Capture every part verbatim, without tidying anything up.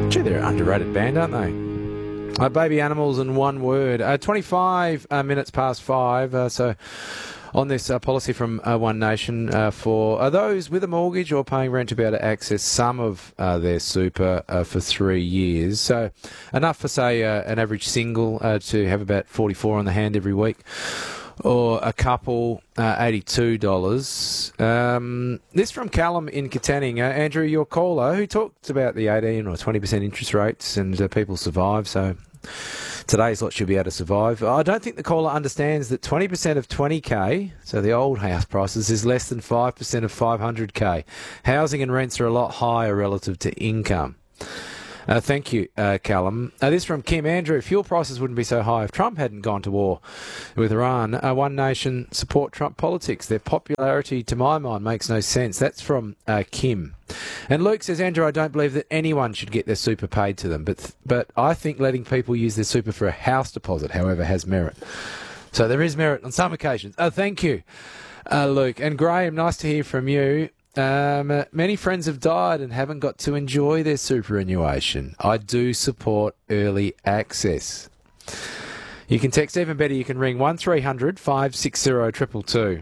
Gee, they're an underrated band, aren't they? Uh, Baby Animals in one word. Uh, twenty-five uh, minutes past five. Uh, so on this uh, policy from uh, One Nation uh, for uh, those with a mortgage or paying rent to be able to access some of uh, their super uh, for three years. So enough for, say, uh, an average single uh, to have about forty-four on the hand every week. Or a couple, uh, eighty-two dollars. Um, this from Callum in Katanning. Uh, Andrew, your caller, who talked about the eighteen or twenty percent interest rates and uh, people survive, so today's lot should be able to survive. I don't think the caller understands that twenty percent of twenty K, so the old house prices, is less than five percent of five hundred K. Housing and rents are a lot higher relative to income. Uh, thank you, uh, Callum. Uh, this from Kim. Andrew, fuel prices wouldn't be so high if Trump hadn't gone to war with Iran. Uh, One Nation support Trump politics. Their popularity, to my mind, makes no sense. That's from uh, Kim. And Luke says, Andrew, I don't believe that anyone should get their super paid to them, but but I think letting people use their super for a house deposit, however, has merit. So there is merit on some occasions. Uh, thank you, uh, Luke. And Graham, nice to hear from you. Um, uh, many friends have died and haven't got to enjoy their superannuation. I do support early access. You can text, even better, you can ring one three hundred five six zero two two two.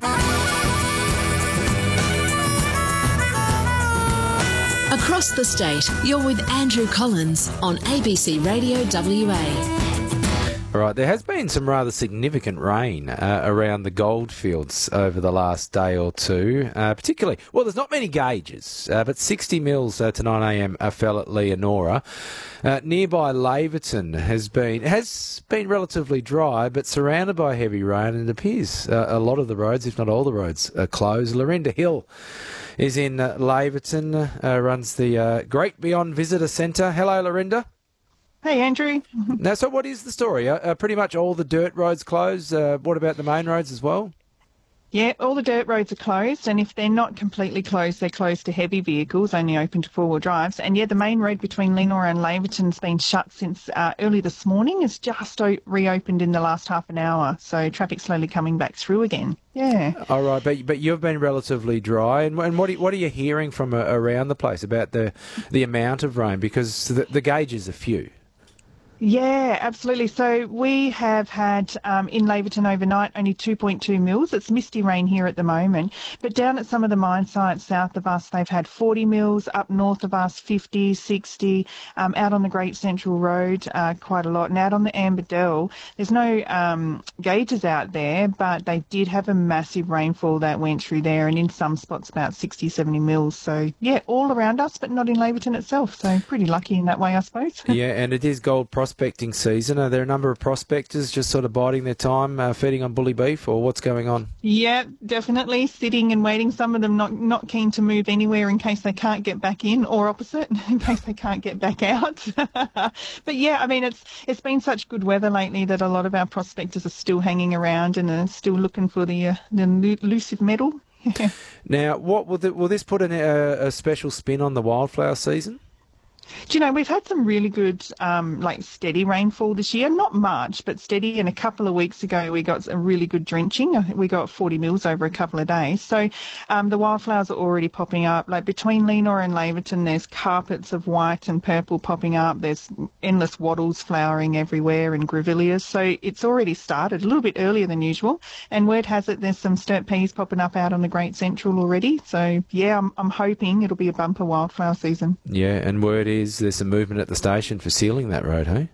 Across the state, you're with Andrew Collins on A B C Radio W A. All right, there has been some rather significant rain uh, around the goldfields over the last day or two, uh, particularly, well, there's not many gauges, uh, but sixty mils uh, to nine a m uh, fell at Leonora. Uh, nearby Laverton has been has been relatively dry, but surrounded by heavy rain, and it appears uh, a lot of the roads, if not all the roads, are closed. Lorinda Hill is in uh, Laverton, uh, runs the uh, Great Beyond Visitor Centre. Hello, Lorinda. Hey, Andrew. Now, so what is the story? Uh, uh, pretty much all the dirt roads closed. Uh, what about the main roads as well? Yeah, all the dirt roads are closed, and if they're not completely closed, they're closed to heavy vehicles, only open to four-wheel drives. And yeah, the main road between Leonora and Laverton's been shut since uh, early this morning. It's just o- reopened in the last half an hour, so traffic's slowly coming back through again. Yeah. All right, but but you've been relatively dry, and, and what are, what are you hearing from uh, around the place about the the amount of rain? Because the, the gauges are few. Yeah, absolutely. So we have had um, in Laverton overnight only two point two mils. It's misty rain here at the moment. But down at some of the mine sites south of us, they've had forty mils. Up north of us, fifty, sixty. Um, out on the Great Central Road, uh, quite a lot. And out on the Amberdell, there's no um, gauges out there, but they did have a massive rainfall that went through there, and in some spots about sixty, seventy mils. So, yeah, all around us, but not in Laverton itself. So pretty lucky in that way, I suppose. Yeah, and it is gold prospecting season. Are there a number of prospectors just sort of biding their time, uh, feeding on bully beef, or what's going on? Yeah, definitely sitting and waiting. Some of them not not keen to move anywhere in case they can't get back in, or opposite, in case they can't get back out. But yeah, I mean, it's it's been such good weather lately that a lot of our prospectors are still hanging around and are still looking for the uh, the elusive metal. Now, what will, the, will this put an, uh, a special spin on the wildflower season? Do you know, we've had some really good, um, like, steady rainfall this year. Not much, but steady. And a couple of weeks ago, we got a really good drenching. I think we got forty mils over a couple of days. So um, the wildflowers are already popping up. Like, between Leonora and Laverton, there's carpets of white and purple popping up. There's endless wattles flowering everywhere and grevilleas. So it's already started a little bit earlier than usual. And word has it there's some sturt peas popping up out on the Great Central already. So, yeah, I'm, I'm hoping it'll be a bumper wildflower season. Yeah, and word is there's some movement at the station for sealing that road, hey?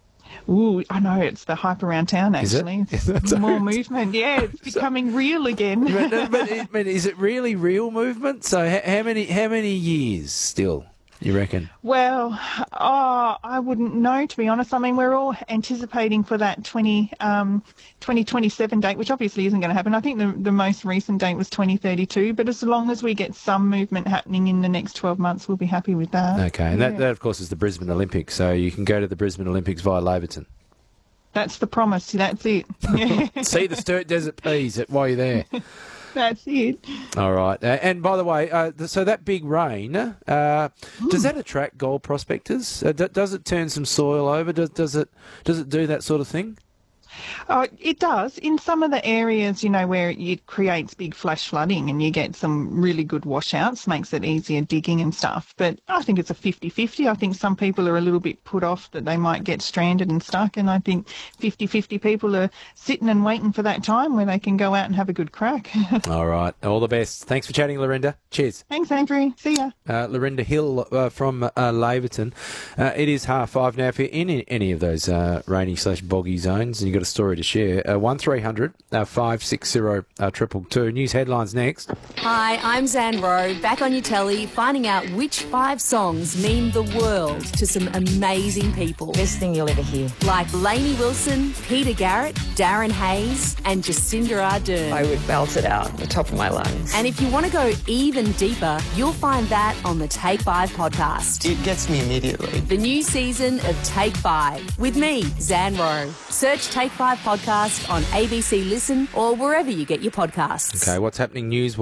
Ooh, I know, it's the hype around town, actually. Is it? Is more movement, yeah, it's becoming real again. but, but, but is it really real movement? So how, how many how many years still, you reckon? Well, oh, I wouldn't know, to be honest. I mean, we're all anticipating for that twenty, um, twenty twenty-seven date, which obviously isn't going to happen. I think the, the most recent date was twenty thirty-two, but as long as we get some movement happening in the next twelve months, we'll be happy with that. Okay, and yeah. that, that, of course, is the Brisbane Olympics, so you can go to the Brisbane Olympics via Laverton. That's the promise, that's it. Yeah. See the Sturt Desert Peas while you're there. That's it. All right. Uh, and by the way, uh, th- so that big rain, uh, mm. does that attract gold prospectors? Uh, d- does it turn some soil over? Does, does it does it do that sort of thing? Oh, it does. In some of the areas, you know, where it creates big flash flooding and you get some really good washouts, makes it easier digging and stuff. But I think it's a fifty-fifty. I think some people are a little bit put off that they might get stranded and stuck, and I think fifty-fifty people are sitting and waiting for that time where they can go out and have a good crack. All right. All the best. Thanks for chatting, Lorinda. Cheers. Thanks, Andrew. See ya. Uh, Lorinda Hill uh, from uh, Laverton. Uh, it is half five now. If you're in any of those uh, rainy slash boggy zones and you've got a story to share, uh, one three hundred five six zero triple two. News headlines next. Hi, I'm Zan Rowe, back on your telly, finding out which five songs mean the world to some amazing people. Best thing you'll ever hear. Like Lainey Wilson, Peter Garrett, Darren Hayes and Jacinda Ardern. I would belt it out the top of my lungs. And if you want to go even deeper, you'll find that on the Take Five podcast. It gets me immediately. The new season of Take Five with me, Zan Rowe. Search Take Five podcast on A B C Listen or wherever you get your podcasts. Okay, what's happening news